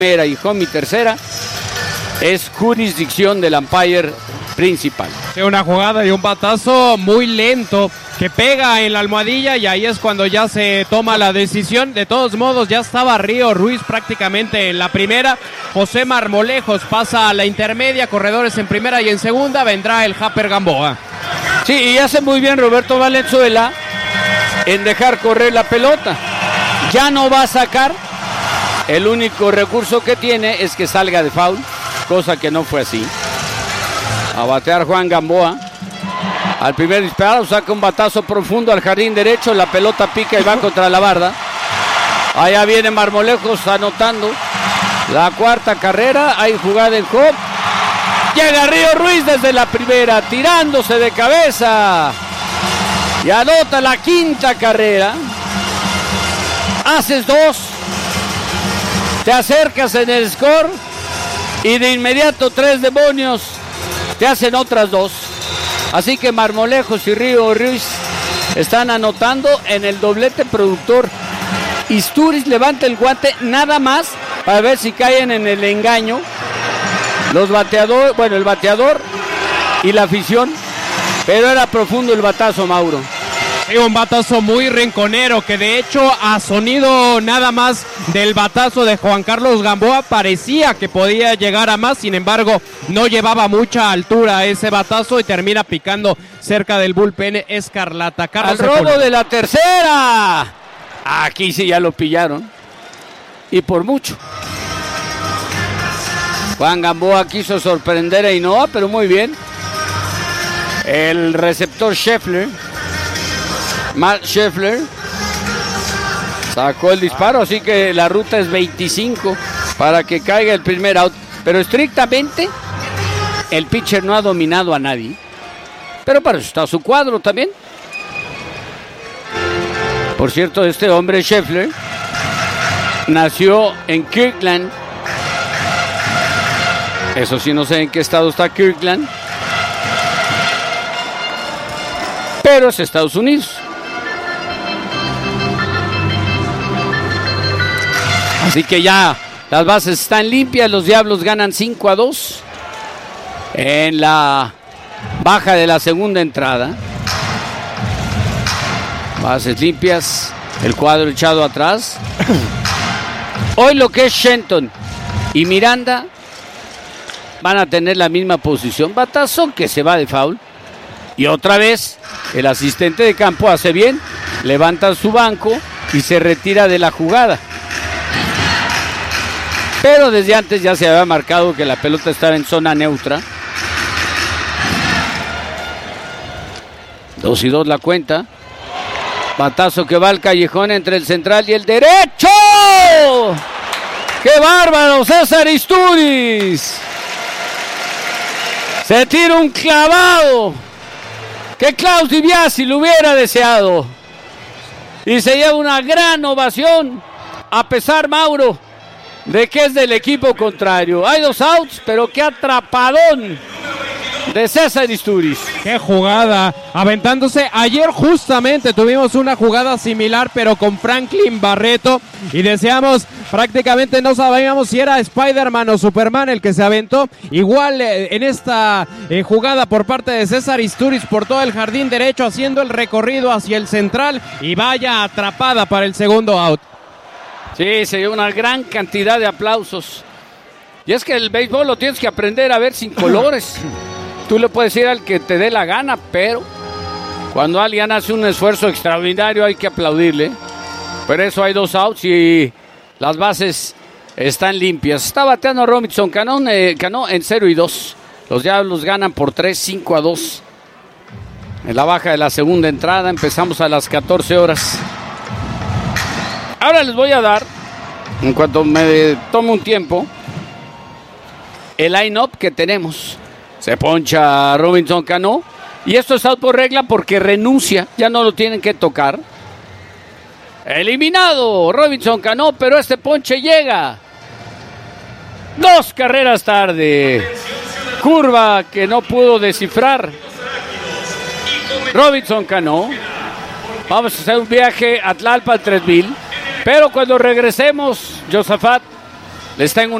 primera y home y tercera es jurisdicción del umpire principal. Sí, una jugada y un batazo muy lento que pega en la almohadilla y ahí es cuando ya se toma la decisión. De todos modos ya estaba Río Ruiz prácticamente en la primera. José Marmolejos pasa a la intermedia, corredores en primera y en segunda vendrá el Japper Gamboa. Sí, y hace muy bien Roberto Valenzuela en dejar correr la pelota. Ya no va a sacar. El único recurso que tiene es que salga de foul, cosa que no fue así. A batear Juan Gamboa. Al primer disparo saca un batazo profundo al jardín derecho. La pelota pica y va contra la barda. Allá viene Marmolejos anotando la cuarta carrera. Hay jugada en home. Llega Río Ruiz desde la primera, tirándose de cabeza. Y anota la quinta carrera. Haces dos. Te acercas en el score. Y de inmediato tres demonios te hacen otras dos. Así que Marmolejos y Río Ruiz están anotando en el doblete productor. Istúriz levanta el guante nada más para ver si caen en el engaño los bateadores, bueno, el bateador y la afición, pero era profundo el batazo, Mauro. Sí, un batazo muy rinconero que de hecho a sonido nada más del batazo de Juan Carlos Gamboa parecía que podía llegar a más, sin embargo no llevaba mucha altura ese batazo y termina picando cerca del bullpen escarlata. Carlos Al robo de la tercera. Aquí sí ya lo pillaron y por mucho. Juan Gamboa quiso sorprender a Hinoa, pero muy bien. El receptor Scheffler, Matt Scheffler, sacó el disparo, así que la ruta es 25 para que caiga el primer out. Pero estrictamente el pitcher no ha dominado a nadie. Pero para eso está su cuadro también. Por cierto, este hombre Scheffler nació en Kirkland. Eso sí, no sé en qué estado está Kirkland, pero es Estados Unidos. Así que ya las bases están limpias. Los Diablos ganan 5-2 en la baja de la segunda entrada. Bases limpias, el cuadro echado atrás. Hoy lo que es Shenton y Miranda van a tener la misma posición. Batazo que se va de foul. Y otra vez el asistente de campo hace bien, levanta su banco y se retira de la jugada. Pero desde antes ya se había marcado que la pelota estaba en zona neutra. 2-2 la cuenta. Batazo que va al callejón entre el central y el derecho. ¡Qué bárbaro! César Istúriz se tira un clavado que Klaus DiBiase lo hubiera deseado. Y se lleva una gran ovación, a pesar, Mauro, de que es del equipo contrario. Hay dos outs, pero qué atrapadón de César Istúriz. Qué jugada, aventándose. Ayer justamente tuvimos una jugada similar, pero con Franklin Barreto, y decíamos, prácticamente no sabíamos si era Spider-Man o Superman el que se aventó. Igual en esta jugada por parte de César Istúriz por todo el jardín derecho, haciendo el recorrido hacia el central, y vaya atrapada para el segundo out. Sí, se dio una gran cantidad de aplausos. Y es que el béisbol lo tienes que aprender a ver sin colores. Tú le puedes ir al que te dé la gana, pero cuando alguien hace un esfuerzo extraordinario hay que aplaudirle. Por eso hay dos outs y las bases están limpias. Está bateando Robinson Cano en 0-2. Los Diablos ganan por 3, 5-2. En la baja de la segunda entrada empezamos a las 14 horas. Ahora les voy a dar, en cuanto me tome un tiempo, el line-up que tenemos. Se poncha Robinson Cano. Y esto es out por regla porque renuncia. Ya no lo tienen que tocar. Eliminado Robinson Cano, pero este ponche llega 2 carreras tarde. Curva que no pudo descifrar Robinson Cano. Vamos a hacer un viaje a Tlalpan 3000. Pero cuando regresemos, Josafat, Les tengo